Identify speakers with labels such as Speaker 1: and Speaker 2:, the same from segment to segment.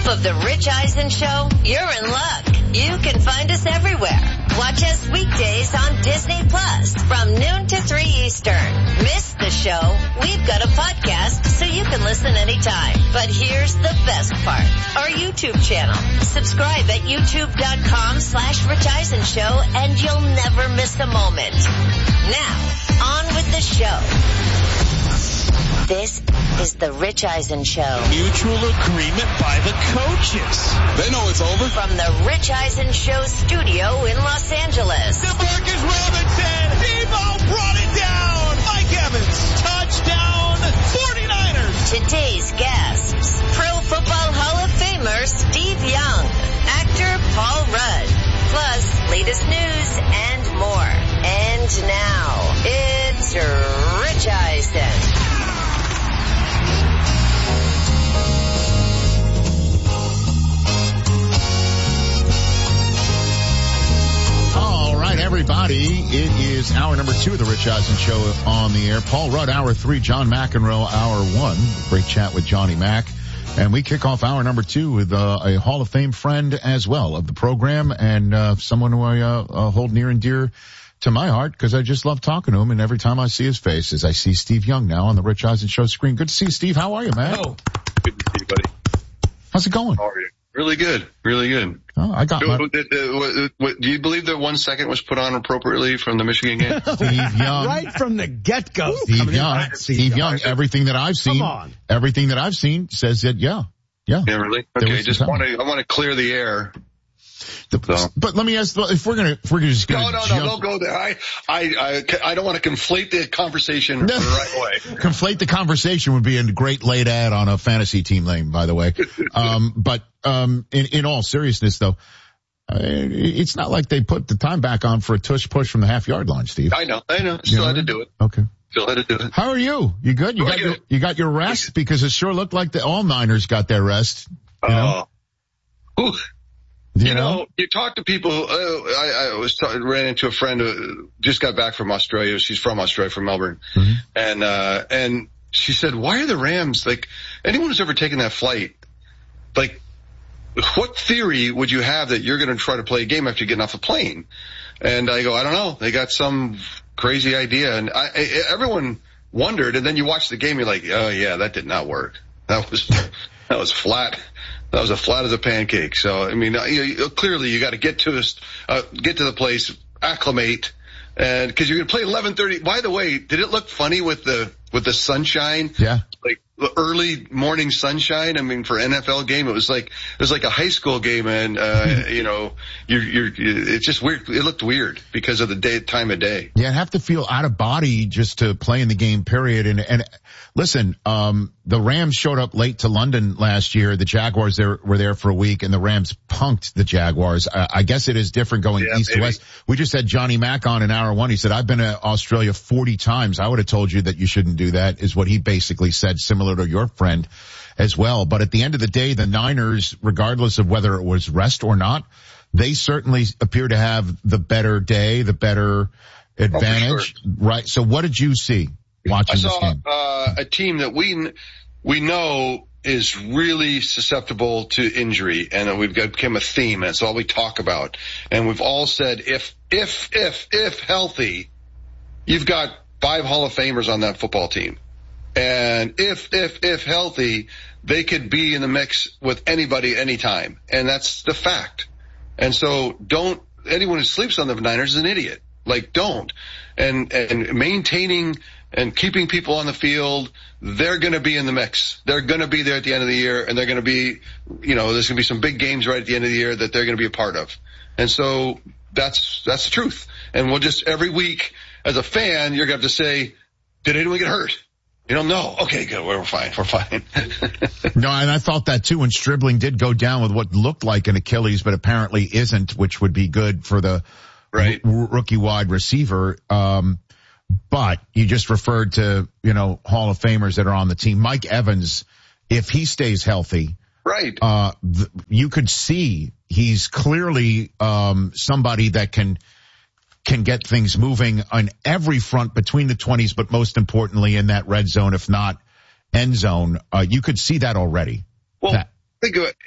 Speaker 1: enough of The Rich Eisen Show? You're in luck. You can find us everywhere. Watch us weekdays on Disney Plus from noon to 3 Eastern. Miss the show? We've got a podcast so you can listen anytime. But here's the best part. Our YouTube channel. Subscribe at youtube.com/Rich Eisen Show and you'll never miss a moment. Now, on with the show. This is the Rich Eisen Show.
Speaker 2: Mutual agreement by the coaches.
Speaker 3: They know it's over.
Speaker 1: From the Rich Eisen Show studio in Los Angeles.
Speaker 2: DeMarcus Robinson. Debo brought it down. Mike Evans. Touchdown. 49ers.
Speaker 1: Today's guests. Pro Football Hall of Famer Steve Young. Actor Paul Rudd. Plus, latest news and more. And now, it's Rich Eisen.
Speaker 4: Everybody, it is hour number 2 of the Rich Eisen Show on the air. Paul Rudd, hour 3, John McEnroe, hour 1. Great chat with Johnny Mac. And we kick off hour number 2 with a Hall of Fame friend as well of the program and someone who I hold near and dear to my heart because I just love talking to him. And every time I see his face, as I see Steve Young now on the Rich Eisen Show screen. Good to see you, Steve. How are you, man?
Speaker 3: Oh, good to see you, buddy.
Speaker 4: How's it going?
Speaker 3: How are you? Really good. Really good.
Speaker 4: Oh, I got
Speaker 3: do you believe that 1 second was put on appropriately from the Michigan game?
Speaker 4: Steve Young.
Speaker 5: Right from the get-go.
Speaker 4: Steve Young, everything that I've seen says that, yeah.
Speaker 3: Yeah, really? Okay, I want to clear the air.
Speaker 4: But let me ask, if we're gonna just
Speaker 3: No, don't go there. I don't want to conflate the conversation the right way.
Speaker 4: Conflate the conversation would be a great late ad on a fantasy team name, by the way. But in all seriousness though, it's not like they put the time back on for a tush push from the half-yard line, Steve.
Speaker 3: I know. Still had to do it.
Speaker 4: Okay.
Speaker 3: Still had to do it.
Speaker 4: How are you? You good? You got your rest? Because it sure looked like all Niners got their rest.
Speaker 3: You know, you talk to people. I ran into a friend who just got back from Australia. She's from Australia, from Melbourne. Mm-hmm. And she said, why are the Rams, like, anyone who's ever taken that flight, like, what theory would you have that you're going to try to play a game after getting off a plane? And I go, I don't know. They got some crazy idea. And everyone wondered. And then you watch the game, you're like, oh yeah, that did not work. That was flat. That was as flat as a pancake. So, I mean, clearly you got to get to the place, acclimate, and because you're going to play 11:30. By the way, did it look funny with the sunshine?
Speaker 4: Yeah.
Speaker 3: Like the early morning sunshine. I mean, for an NFL game, it was like a high school game, and it's just weird. It looked weird because of the time of day.
Speaker 4: Yeah, I'd have to feel out of body just to play in the game, period. And listen, the Rams showed up late to London last year. The Jaguars were there for a week, and the Rams punked the Jaguars. I guess it is different going east to west. We just had Johnny Mac on in hour 1. He said, I've been to Australia 40 times. I would have told you that you shouldn't do that, is what he basically said, similar to your friend as well. But at the end of the day, the Niners, regardless of whether it was rest or not, they certainly appear to have the better day, the better advantage. Sure. Right. So what did you see watching this game?
Speaker 3: A team that we know is really susceptible to injury, and we've become a theme, and it's all we talk about. And we've all said, if healthy, you've got 5 Hall of Famers on that football team. And if healthy, they could be in the mix with anybody, anytime. And that's the fact. And so anyone who sleeps on the Niners is an idiot. Like, don't. And maintaining and keeping people on the field, they're going to be in the mix. They're going to be there at the end of the year, and they're going to be, there's going to be some big games right at the end of the year that they're going to be a part of. And so that's the truth. And we'll just, every week, as a fan, you're going to have to say, did anyone get hurt? You don't know. Okay, good. We're fine.
Speaker 4: No, and I thought that too when Stribling did go down with what looked like an Achilles, but apparently isn't, which would be good for the rookie wide receiver. But you just referred to, Hall of Famers that are on the team. Mike Evans, if he stays healthy,
Speaker 3: right,
Speaker 4: you could see he's clearly somebody that can get things moving on every front between the 20s, but most importantly in that red zone, if not end zone. You could see that already.
Speaker 3: Well, think of it.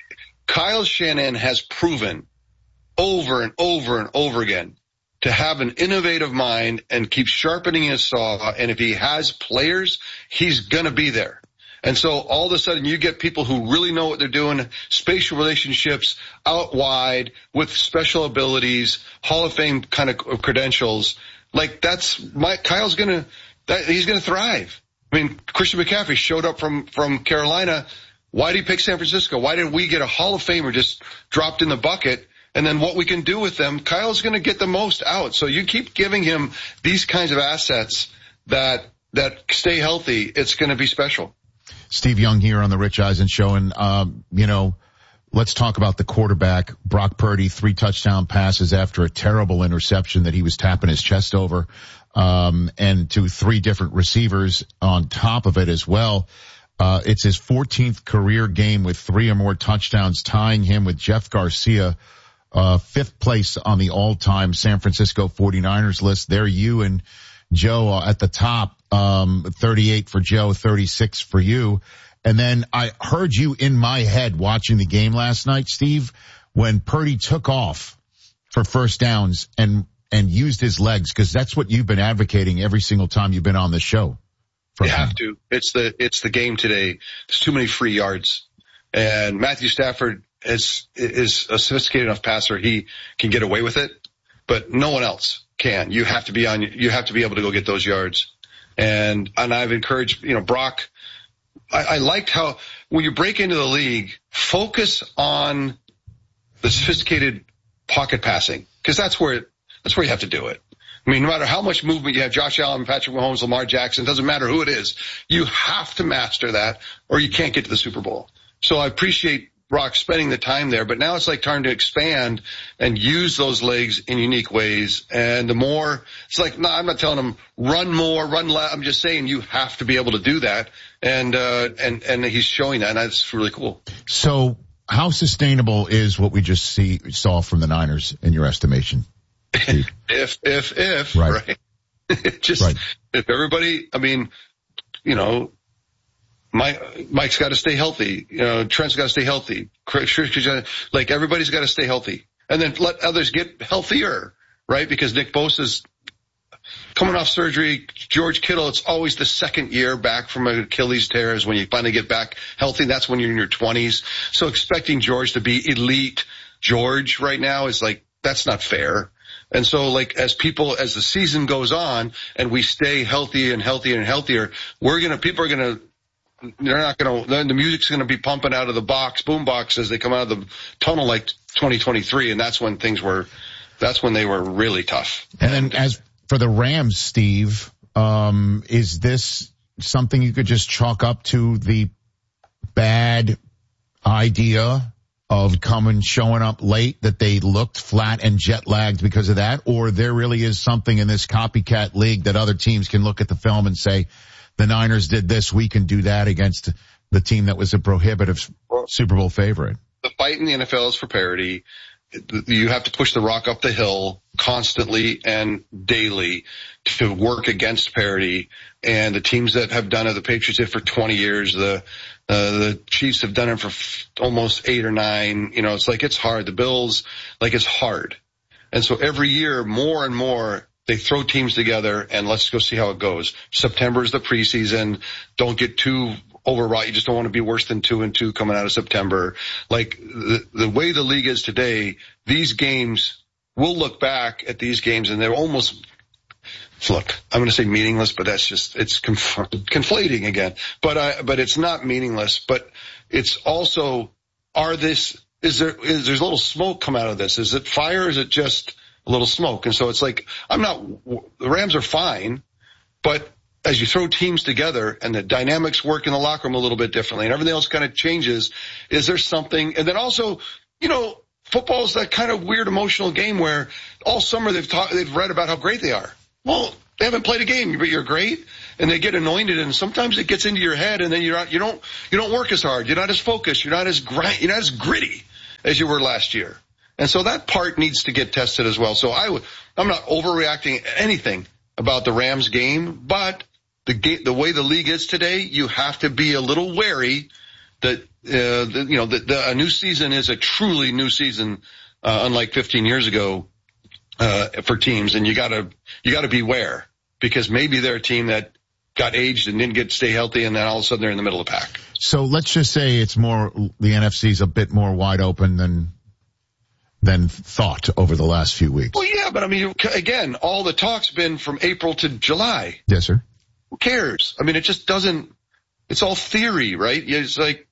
Speaker 3: Kyle Shanahan has proven over and over and over again to have an innovative mind and keep sharpening his saw. And if he has players, he's going to be there. And so all of a sudden you get people who really know what they're doing, spatial relationships out wide with special abilities, Hall of Fame kind of credentials. Like Kyle's he's going to thrive. I mean, Christian McCaffrey showed up from Carolina. Why did he pick San Francisco? Why didn't we get a Hall of Famer just dropped in the bucket? And then what we can do with them, Kyle's going to get the most out. So you keep giving him these kinds of assets that stay healthy. It's going to be special.
Speaker 4: Steve Young here on the Rich Eisen Show. And, let's talk about the quarterback, Brock Purdy, 3 touchdown passes after a terrible interception that he was tapping his chest over, and to 3 different receivers on top of it as well. It's his 14th career game with 3 or more touchdowns, tying him with Jeff Garcia, 5th place on the all-time San Francisco 49ers list. There you and Joe at the top, 38 for Joe, 36 for you. And then I heard you in my head watching the game last night, Steve, when Purdy took off for first downs and used his legs, because that's what you've been advocating every single time you've been on the show.
Speaker 3: You have to. It's the game today. There's too many free yards. And Matthew Stafford is a sophisticated enough passer. He can get away with it, but no one else can. You have to be able to go get those yards. And I've encouraged, Brock, I liked how when you break into the league, focus on the sophisticated pocket passing, because that's where you have to do it. I mean, no matter how much movement you have, Josh Allen, Patrick Mahomes, Lamar Jackson, doesn't matter who it is, you have to master that or you can't get to the Super Bowl. So I appreciate Brock spending the time there, but now it's like time to expand and use those legs in unique ways. And the more, it's like, no, I'm not telling him run more, run less. I'm just saying you have to be able to do that. And he's showing that, and that's really cool.
Speaker 4: So how sustainable is what we just saw from the Niners in your estimation?
Speaker 3: If,
Speaker 4: right.
Speaker 3: If everybody, I mean, Mike's got to stay healthy. Trent's got to stay healthy. Like everybody's got to stay healthy, and then let others get healthier, right? Because Nick Bosa's coming off surgery. George Kittle, it's always the second year back from an Achilles tear is when you finally get back healthy. That's when you're in your 20s. So expecting George to be elite George right now is like, that's not fair. And so as the season goes on and we stay healthy and healthier and healthier, the music's going to be pumping out of the boom box as they come out of the tunnel like 2023. And that's when they were really tough.
Speaker 4: And then as for the Rams, Steve, is this something you could just chalk up to the bad idea of showing up late, that they looked flat and jet lagged because of that? Or there really is something in this copycat league that other teams can look at the film and say, the Niners did this, we can do that against the team that was a prohibitive Super Bowl favorite?
Speaker 3: The fight in the NFL is for parity. You have to push the rock up the hill constantly and daily to work against parity. And the teams that have done it, the Patriots did for 20 years, the Chiefs have done it for almost 8 or 9. It's like, it's hard. The Bills, it's hard. And so every year, more and more, they throw teams together and let's go see how it goes. September is the preseason. Don't get too overwrought. You just don't want to be worse than 2-2 coming out of September. The way the league is today, these games, we'll look back at these games and they're almost, look, I'm going to say meaningless, but that's just, it's conflating again. But it's not meaningless, but it's also, there's a little smoke come out of this? Is it fire? Or is it just a little smoke? And so it's like, the Rams are fine, but as you throw teams together and the dynamics work in the locker room a little bit differently and everything else kind of changes, is there something? And then also, football is that kind of weird emotional game where all summer they've read about how great they are. Well, they haven't played a game, but you're great, and they get anointed, and sometimes it gets into your head, and then you don't work as hard, you're not as focused, you're not as gritty as you were last year, and so that part needs to get tested as well. So I'm not overreacting anything about the Rams game, but the way the league is today, you have to be a little wary that a new season is a truly new season, unlike 15 years ago, for teams. And you gotta beware, because maybe they're a team that got aged and didn't stay healthy, and then all of a sudden they're in the middle of the pack.
Speaker 4: So let's just say it's the NFC's a bit more wide open than thought over the last few weeks.
Speaker 3: Well, yeah, but I mean, again, all the talk's been from April to July.
Speaker 4: Yes, sir.
Speaker 3: Who cares? I mean, it just doesn't, it's all theory, right? It's like,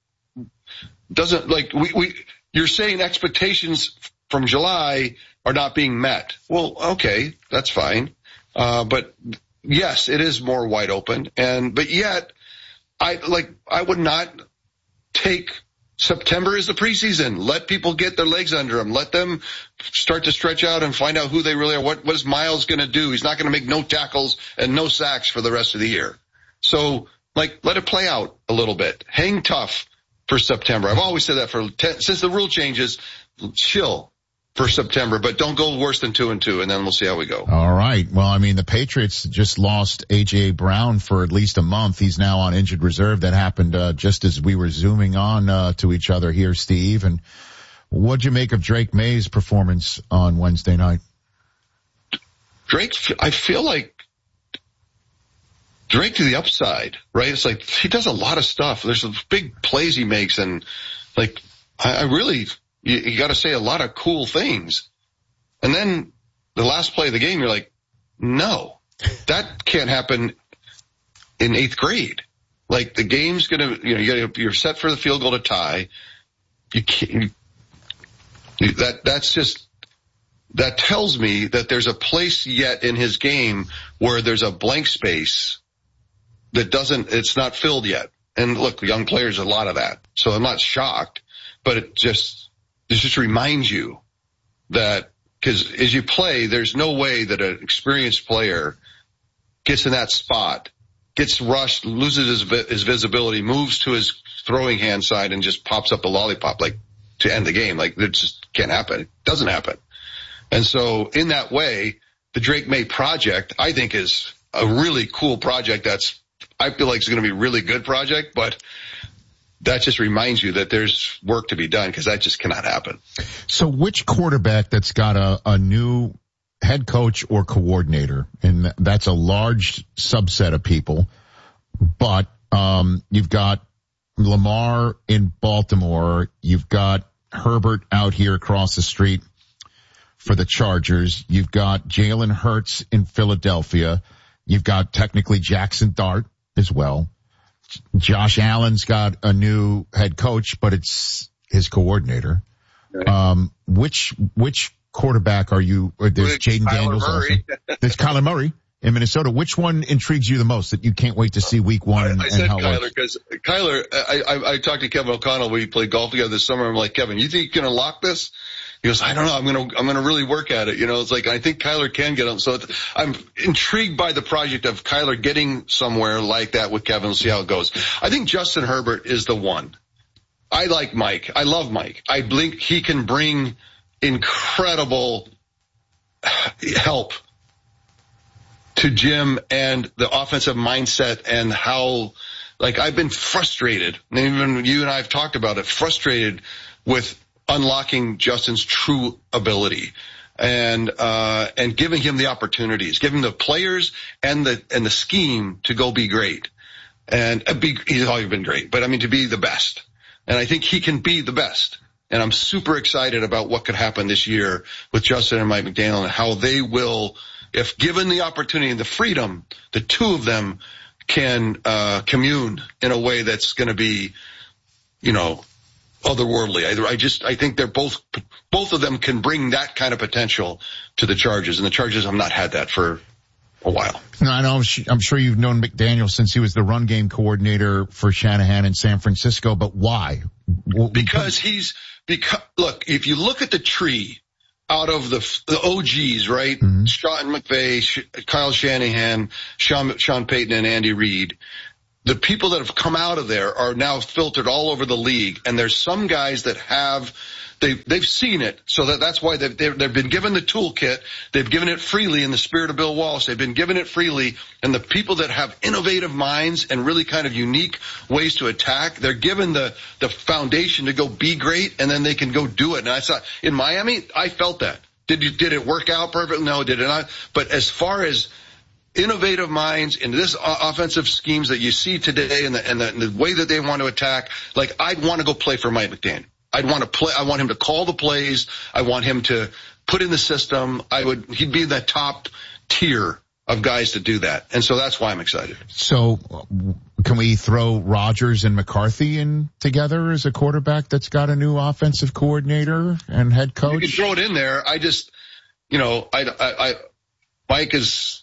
Speaker 3: you're saying expectations from July are not being met. Well, okay, that's fine. But yes, it is more wide open. But yet, I would not take September as the preseason. Let people get their legs under them. Let them start to stretch out and find out who they really are. What is Miles going to do? He's not going to make no tackles and no sacks for the rest of the year. So, let it play out a little bit. Hang tough for September. I've always said that since the rule changes. Chill for September, but don't go worse than 2-2, and then we'll see how we go.
Speaker 4: All right. Well, I mean, the Patriots just lost A.J. Brown for at least a month. He's now on injured reserve. That happened just as we were zooming on to each other here, Steve. And what'd you make of Drake May's performance on Wednesday night?
Speaker 3: I feel like Drake to the upside, right? It's like he does a lot of stuff. There's some big plays he makes, and I really, you got to say a lot of cool things. And then the last play of the game, you're like, no, that can't happen in 8th grade. Like, the game's gonna, you're set for the field goal to tie. You can't. That tells me that there's a place yet in his game where there's a blank space it's not filled yet. And look, young players, a lot of that. So I'm not shocked, but it just reminds you that, because as you play, there's no way that an experienced player gets in that spot, gets rushed, loses his visibility, moves to his throwing hand side, and just pops up a lollipop, to end the game. It just can't happen. It doesn't happen. And so in that way, the Drake May project, I think, is a really cool project. I feel like it's going to be a really good project, but that just reminds you that there's work to be done, because that just cannot happen.
Speaker 4: So which quarterback that's got a new head coach or coordinator, and that's a large subset of people, but you've got Lamar in Baltimore, you've got Herbert out here across the street for the Chargers, you've got Jalen Hurts in Philadelphia, you've got technically Jackson Dart as well. Josh Allen's got a new head coach, but it's his coordinator. Right. Which quarterback are you? There's Jaden Daniels also. There's Kyler Murray in Minnesota. Which one intrigues you the most that you can't wait to see week one?
Speaker 3: I said Kyler, because Kyler, I talked to Kevin O'Connell. We played golf together this summer. I'm like, Kevin, you think you can unlock this? He goes, I don't know. I'm going to really work at it. It's like, I think Kyler can get him. So I'm intrigued by the project of Kyler getting somewhere like that with Kevin. We'll see how it goes. I think Justin Herbert is the one. I like Mike. I love Mike. I think he can bring incredible help to Jim and the offensive mindset, and how, I've been frustrated. Even you and I have talked about it, frustrated with unlocking Justin's true ability and giving him the opportunities, giving the players and the scheme to go be great. And he's always been great, but to be the best. And I think he can be the best. And I'm super excited about what could happen this year with Justin and Mike McDaniel, and how they will, if given the opportunity and the freedom, the two of them can commune in a way that's going to be, otherworldly. I think they're both of them can bring that kind of potential to the Chargers, and the Chargers have not had that for a while.
Speaker 4: No, I know. I'm sure you've known McDaniel since he was the run game coordinator for Shanahan in San Francisco, but why?
Speaker 3: Because look, if you look at the tree out of the OGs, right? Mm-hmm. Sean McVay, Kyle Shanahan, Sean Payton, and Andy Reid, the people that have come out of there are now filtered all over the league, and there's some guys that they've seen it, so that's why they've been given the toolkit. They've given it freely in the spirit of Bill Walsh. They've been given it freely, and the people that have innovative minds and really kind of unique ways to attack, they're given the foundation to go be great, and then they can go do it. And I saw in Miami, I felt that. Did it work out perfect? No, did it not? But as far as innovative minds in this offensive schemes that you see today and the way that they want to attack, like I'd want to go play for Mike McDaniel. I want him to call the plays. I want him to put in the system. He'd be the top tier of guys to do that. And so that's why I'm excited.
Speaker 4: So can we throw Rodgers and McCarthy in together as a quarterback that's got a new offensive coordinator and head coach?
Speaker 3: You can throw it in there. I just, Mike is,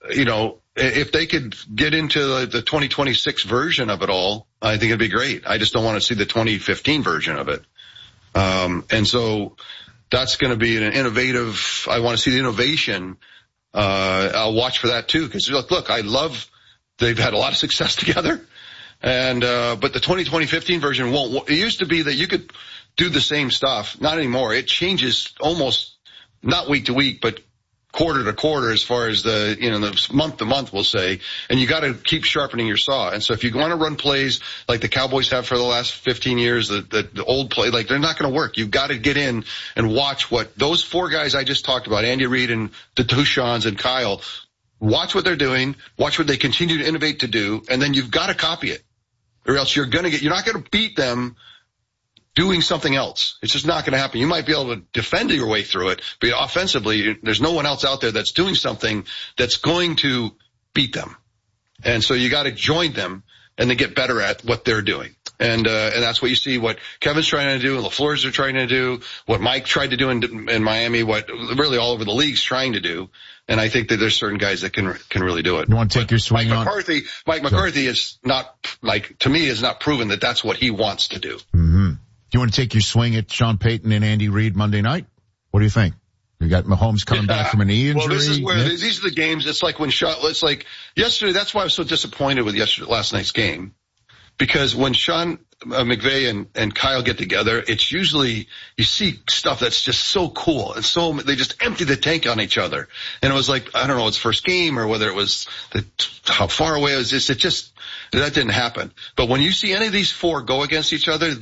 Speaker 3: if they could get into the 2026 version of it all, I think it'd be great. I just don't want to see the 2015 version of it. And so that's going to be an innovative, I want to see the innovation. I'll watch for that too, because look, they've had a lot of success together. And, but the 2015 version won't, it used to be that you could do the same stuff. Not anymore. It changes almost not week to week, but quarter to quarter as far as the month to month, we'll say, and you got to keep sharpening your saw. And so if you want to run plays like the Cowboys have for the last 15 years, the old play, like they're not going to work. You've got to get in and watch what those four guys I just talked about, Andy Reid and the Tushons and Kyle, watch what they're doing, watch what they continue to innovate to do, and then you've got to copy it, or else you're not going to beat them doing something else. It's just not going to happen. You might be able to defend your way through it, but offensively, there's no one else out there that's doing something that's going to beat them. And so you got to join them and then get better at what they're doing. And that's what you see, what Kevin's trying to do, and LaFleur's are trying to do, what Mike tried to do in Miami, what really all over the league's trying to do. And I think that there's certain guys that can really do it.
Speaker 4: You want to take your swing on?
Speaker 3: Mike McCarthy is not, to me, is not proven that that's what he wants to do.
Speaker 4: Mm-hmm. Do you want to take your swing at Sean Payton and Andy Reid Monday night? What do you think? You got Mahomes coming back from a knee injury.
Speaker 3: Well, this is where these are the games. It's like it's like yesterday. That's why I was so disappointed with last night's game, because when Sean McVay and Kyle get together, it's usually you see stuff that's just so cool, and so they just empty the tank on each other. And it was like, I don't know, it's first game or whether it was how far away it was. That didn't happen. But when you see any of these four go against each other,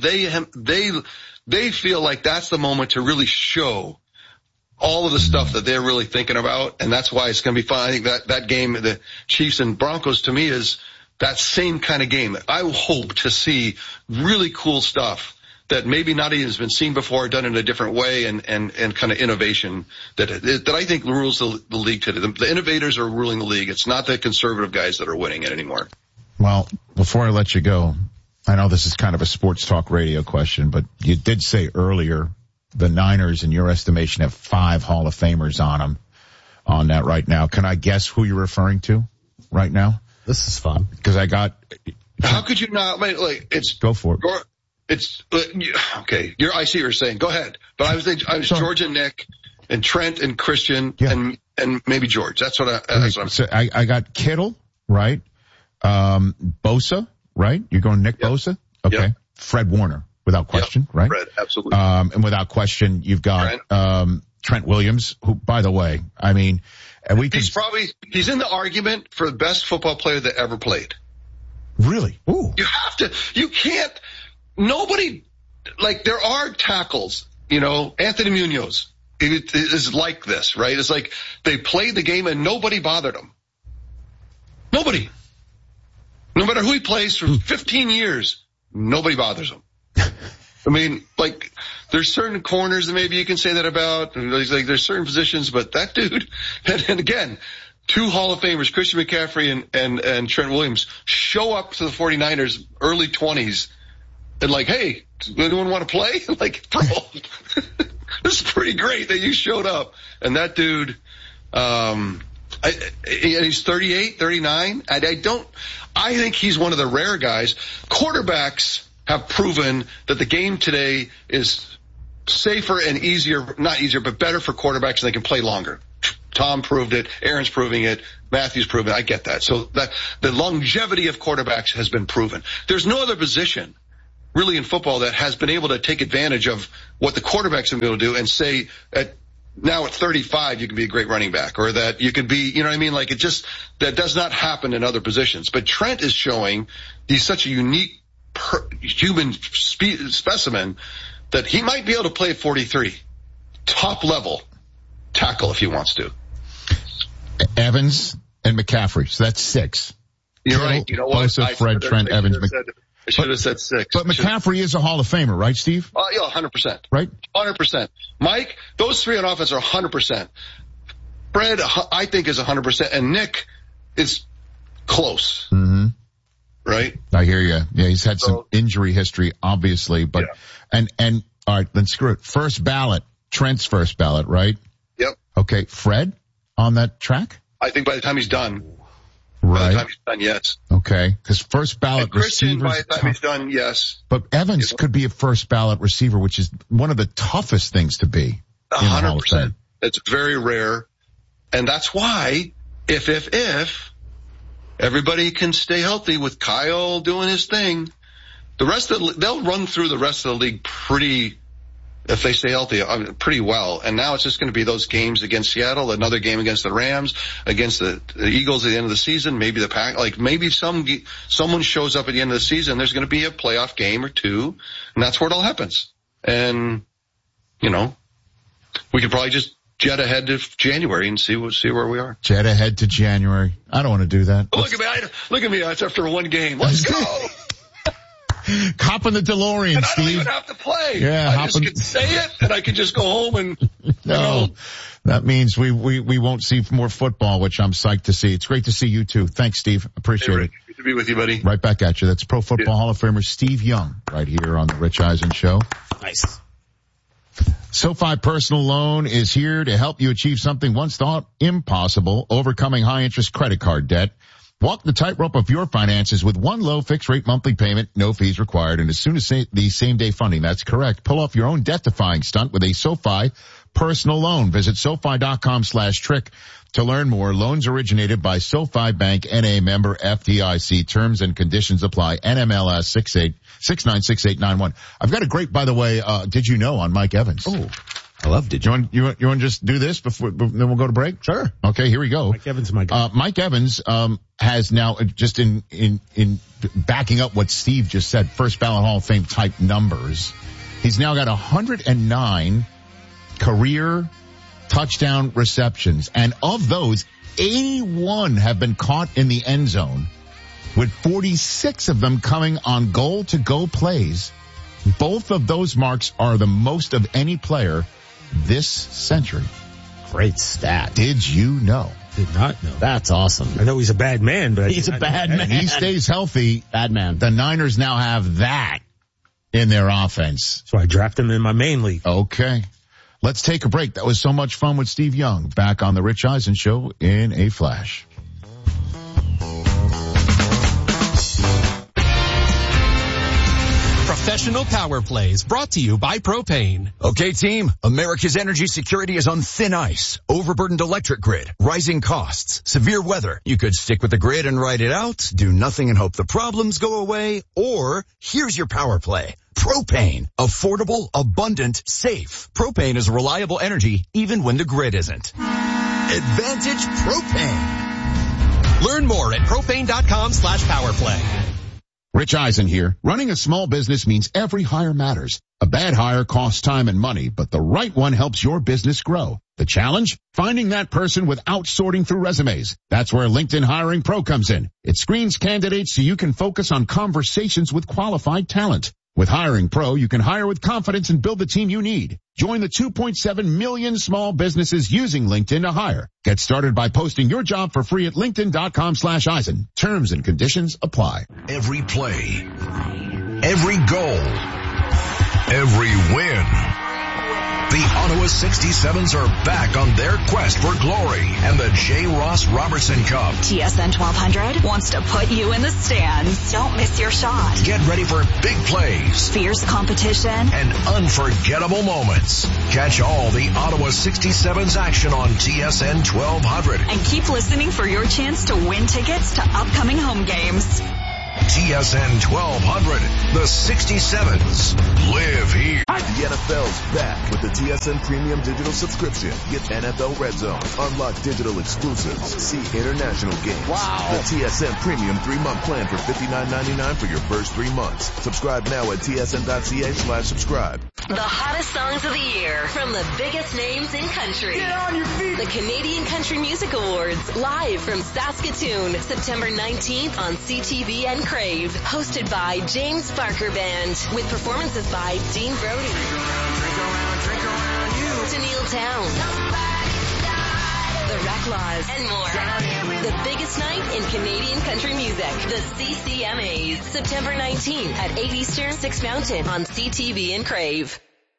Speaker 3: they feel like that's the moment to really show all of the stuff that they're really thinking about, and that's why it's going to be fun. I think that game, the Chiefs and Broncos, to me is that same kind of game. I hope to see really cool stuff that maybe not even has been seen before, done in a different way, and kind of innovation that I think rules the league today. The innovators are ruling the league. It's not the conservative guys that are winning it anymore.
Speaker 4: Well, before I let you go, I know this is kind of a sports talk radio question, but you did say earlier the Niners, in your estimation, have 5 Hall of Famers on that right now. Can I guess who you're referring to right now?
Speaker 5: This is fun.
Speaker 4: Because
Speaker 3: how could you not,
Speaker 4: go for it.
Speaker 3: It's, okay. I see what you're saying. Go ahead. But I was George and Nick and Trent and Christian and maybe George. That's what I'm saying.
Speaker 4: I got Kittle, right? Bosa, right? You're going Nick Bosa? Okay. Yep. Fred Warner, without question, right?
Speaker 3: Fred, absolutely.
Speaker 4: And without question, you've got, Trent Williams, who, by the way, I mean, and
Speaker 3: he's in the argument for the best football player that ever played.
Speaker 4: Really? Ooh.
Speaker 3: Nobody, there are tackles, Anthony Munoz is like this, right? It's like they played the game and nobody bothered him. Nobody. No matter who he plays for 15 years, nobody bothers him. I mean, there's certain corners that maybe you can say that about. There's certain positions, but that dude, and again, 2 Hall of Famers, Christian McCaffrey and Trent Williams, show up to the 49ers early 20s and hey, anyone want to play? Bro, this is pretty great that you showed up. And that dude, he's 38, 39. I think he's one of the rare guys. Quarterbacks have proven that the game today is safer and easier, not easier, but better for quarterbacks, and they can play longer. Tom proved it. Aaron's proving it. Matthew's proving it. I get that. So that the longevity of quarterbacks has been proven. There's no other position really in football that has been able to take advantage of what the quarterbacks have been able to do and say now at 35 you can be a great running back, or that you can be, you know what I mean? Like that does not happen in other positions. But Trent is showing he's such a unique human specimen that he might be able to play at 43. Top level tackle if he wants to.
Speaker 4: Evans and McCaffrey. So that's 6.
Speaker 3: You're right. You know what?
Speaker 4: Joseph, Fred, Trent, Evans.
Speaker 3: I should have said 6.
Speaker 4: But McCaffrey is a Hall of Famer, right, Steve?
Speaker 3: Yeah, 100%.
Speaker 4: Right?
Speaker 3: 100%. Mike, those 3 on offense are 100%. Fred, I think, is 100%. And Nick is close.
Speaker 4: Mm-hmm.
Speaker 3: Right?
Speaker 4: I hear you. Yeah, he's had some injury history, obviously. But, and all right, then screw it. First ballot. Trent's first ballot, right?
Speaker 3: Yep.
Speaker 4: Okay. Fred on that track?
Speaker 3: I think by the time he's done.
Speaker 4: Right.
Speaker 3: By the time he's done, yes.
Speaker 4: Okay. Because first ballot
Speaker 3: and Christian,
Speaker 4: receivers.
Speaker 3: by the time he's done, yes.
Speaker 4: But Evans could be a first ballot receiver, which is one of the toughest things to be.
Speaker 3: 100%. It's very rare. And that's why, if everybody can stay healthy with Kyle doing his thing, they'll run through the rest of the league if they stay healthy, pretty well. And now it's just going to be those games against Seattle, another game against the Rams, against the Eagles at the end of the season, maybe the Pack. Like maybe someone shows up at the end of the season, there's going to be a playoff game or 2, and that's where it all happens. And, you know, we could probably just jet ahead to January and see where we are.
Speaker 4: Jet ahead to January. I don't want to do that.
Speaker 3: Look at me. It's after one game. Let's go.
Speaker 4: Hop in the DeLorean,
Speaker 3: and
Speaker 4: Steve.
Speaker 3: I don't even have to play.
Speaker 4: Yeah,
Speaker 3: I just can say it, and I can just go home and.
Speaker 4: No, that means we won't see more football, which I'm psyched to see. It's great to see you too. Thanks, Steve. Appreciate it.
Speaker 3: Good to be with you, buddy.
Speaker 4: Right back at you. That's Pro Football Hall of Famer Steve Young, right here on the Rich Eisen Show.
Speaker 5: Nice.
Speaker 4: SoFi Personal Loan is here to help you achieve something once thought impossible: overcoming high interest credit card debt. Walk the tightrope of your finances with one low fixed rate monthly payment, no fees required, and as soon as the same day funding. That's correct. Pull off your own debt defying stunt with a SoFi personal loan. Visit SoFi.com/trick to learn more. Loans originated by SoFi Bank, N.A. member FDIC. Terms and conditions apply. NMLS 696891. I've got a great, by the way, did you know on Mike Evans?
Speaker 5: Oh. I loved it.
Speaker 4: You want to just do this then we'll go to break?
Speaker 5: Sure.
Speaker 4: Okay, here we go.
Speaker 5: Mike Evans is my guy.
Speaker 4: Mike Evans, has now just in backing up what Steve just said, first ballot Hall of Fame type numbers. He's now got 109 career touchdown receptions. And of those, 81 have been caught in the end zone, with 46 of them coming on goal to go plays. Both of those marks are the most of any player this century.
Speaker 5: Great stat.
Speaker 4: Did you know?
Speaker 5: Did not know.
Speaker 6: That's awesome.
Speaker 5: I know he's a bad man, but
Speaker 6: he's a bad man.
Speaker 4: He stays healthy.
Speaker 6: Bad man.
Speaker 4: The Niners now have that in their offense.
Speaker 5: So I drafted him in my main league.
Speaker 4: Okay. Let's take a break. That was so much fun with Steve Young. Back on the Rich Eisen Show in a flash.
Speaker 7: Professional Power Plays brought to you by Propane.
Speaker 8: Okay, team, America's energy security is on thin ice. Overburdened electric grid, rising costs, severe weather. You could stick with the grid and ride it out, do nothing and hope the problems go away, or here's your power play. Propane. Affordable, abundant, safe. Propane is reliable energy even when the grid isn't. Advantage Propane.
Speaker 7: Learn more at propane.com/powerplay.
Speaker 4: Rich Eisen here. Running a small business means every hire matters. A bad hire costs time and money, but the right one helps your business grow. The challenge? Finding that person without sorting through resumes. That's where LinkedIn Hiring Pro comes in. It screens candidates so you can focus on conversations with qualified talent. With Hiring Pro, you can hire with confidence and build the team you need. Join the 2.7 million small businesses using LinkedIn to hire. Get started by posting your job for free at linkedin.com/Eisen. Terms and conditions apply.
Speaker 9: Every play, every goal, every win. The
Speaker 6: Ottawa 67s are back on their quest for glory and the J. Ross Robertson Cup.
Speaker 9: TSN 1200 wants to put you in the stands. Don't miss your shot.
Speaker 6: Get ready for big plays,
Speaker 9: fierce competition,
Speaker 6: and unforgettable moments. Catch all the Ottawa 67s action on TSN 1200.
Speaker 9: And keep listening for your chance to win tickets to upcoming home games.
Speaker 6: TSN 1200, the 67s live here.
Speaker 10: The NFL's back with the TSN Premium Digital Subscription. Get NFL Red Zone, unlock digital exclusives, see international games. Wow. The TSN Premium 3-month plan for $59.99 for your first 3 months. Subscribe now at tsn.ca/subscribe.
Speaker 1: The hottest songs of the year from the biggest names in country.
Speaker 2: Get on your feet.
Speaker 1: The Canadian Country Music Awards, live from Saskatoon, September 19th on CTV and Crave. Hosted by James Barker Band, with performances by Dean Brody, Tennille Town, The Reclaws, and more. The biggest night in Canadian country music, the CCMAs, September 19th at 8 Eastern, 6 Mountain on CTV and Crave.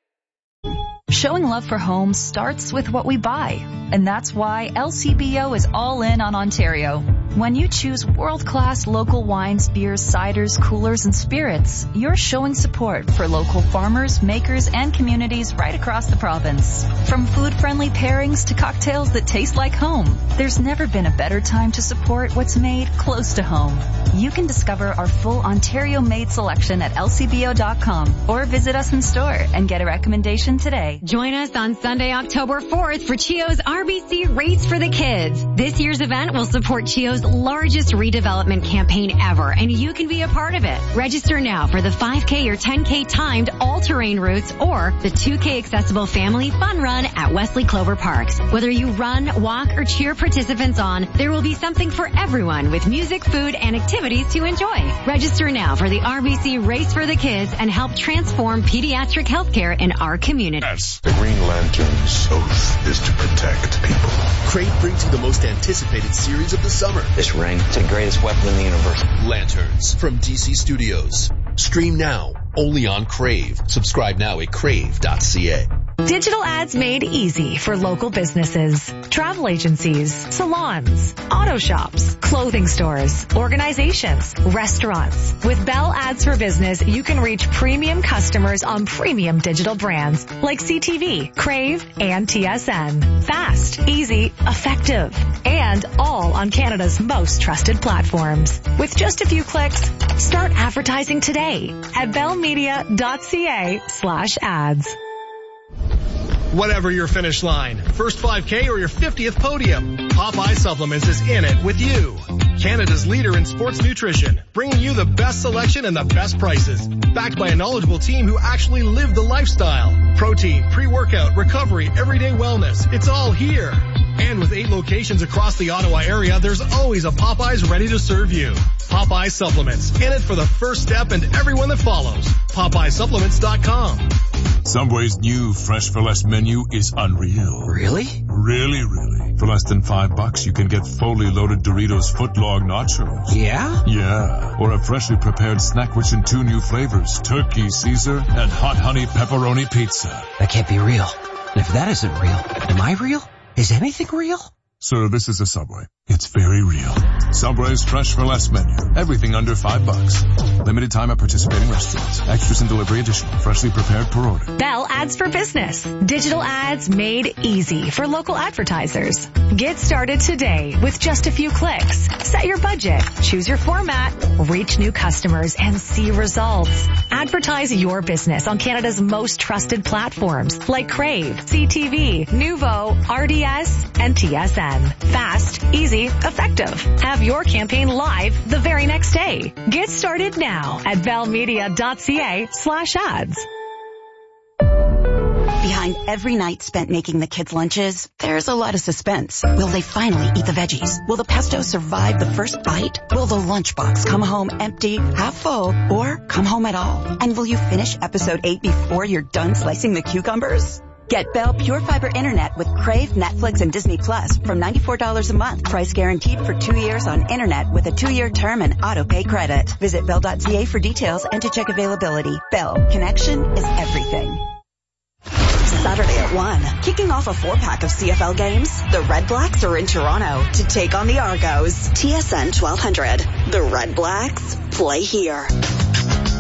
Speaker 11: Showing love for homes starts with what we buy, and that's why LCBO is all in on Ontario. When you choose world-class local wines, beers, ciders, coolers, and spirits, you're showing support for local farmers, makers, and communities right across the province. From food-friendly pairings to cocktails that taste like home, there's never been a better time to support what's made close to home. You can discover our full Ontario-made selection at lcbo.com or visit us in store and get a recommendation today.
Speaker 12: Join us on Sunday, October 4th for CHEO's RBC Race for the Kids. This year's event will support CHEO's largest redevelopment campaign ever, and you can be a part of it. Register now for the 5K or 10K timed all-terrain routes or the 2K accessible family fun run at Wesley Clover Parks. Whether you run, walk, or cheer participants on, there will be something for everyone with music, food, and activities to enjoy. Register now for the RBC Race for the Kids and help transform pediatric healthcare in our community.
Speaker 13: Yes. The Green Lantern's oath is to protect people.
Speaker 14: Crave brings you the most anticipated series of the summer.
Speaker 15: This ring, it's the greatest weapon in the universe.
Speaker 14: Lanterns from DC Studios. Stream now, only on Crave. Subscribe now at crave.ca.
Speaker 16: Digital ads made easy for local businesses, travel agencies, salons, auto shops, clothing stores, organizations, restaurants. With Bell Ads for Business, you can reach premium customers on premium digital brands like CTV, Crave, and TSN. Fast, easy, effective, and all on Canada's most trusted platforms. With just a few clicks, start advertising today at bellmedia.ca/ads.
Speaker 17: Whatever your finish line, first 5K or your 50th podium, Popeye Supplements is in it with you. Canada's leader in sports nutrition, bringing you the best selection and the best prices. Backed by a knowledgeable team who actually live the lifestyle. Protein, pre-workout, recovery, everyday wellness. It's all here. And with 8 locations across the Ottawa area, there's always a Popeyes ready to serve you. Popeye Supplements, in it for the first step and everyone that follows. PopeyeSupplements.com.
Speaker 18: Subway's new Fresh for Less menu is unreal.
Speaker 15: Really?
Speaker 18: Really, really. For less than $5, you can get fully loaded Doritos footlong nachos.
Speaker 15: Yeah?
Speaker 18: Yeah. Or a freshly prepared snack rich in 2 new flavors, Turkey Caesar and Hot Honey Pepperoni Pizza.
Speaker 15: That can't be real. And if that isn't real, am I real? Is anything real?
Speaker 18: Sir, this is a Subway. It's very real. Subway's Fresh for Less menu. Everything under $5. Limited time at participating restaurants. Extras and delivery additional. Freshly prepared per order.
Speaker 16: Bell Ads for Business. Digital ads made easy for local advertisers. Get started today with just a few clicks. Set your budget, choose your format, reach new customers, and see results. Advertise your business on Canada's most trusted platforms like Crave, CTV, Nuvo, RDS, and TSN. Fast, easy, effective. Have your campaign live the very next day. Get started now at bellmedia.ca/ads.
Speaker 9: Behind every night spent making the kids' lunches, there's a lot of suspense. Will they finally eat the veggies? Will the pesto survive the first bite? Will the lunchbox come home empty, half full, or come home at all? And will you finish episode 8 before you're done slicing the cucumbers? Get Bell Pure Fiber Internet with Crave, Netflix, and Disney Plus from $94 a month. Price guaranteed for 2 years on internet with a 2-year term and auto-pay credit. Visit bell.ca for details and to check availability. Bell, connection is everything. Saturday at 1. Kicking off a 4-pack of CFL games, the Red Blacks are in Toronto to take on the Argos. TSN 1200. The Red Blacks play here.